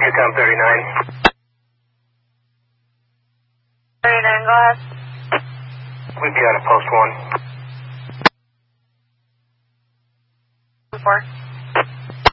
Intercom 39. 39, go ahead. We'd be out of post 1. 4.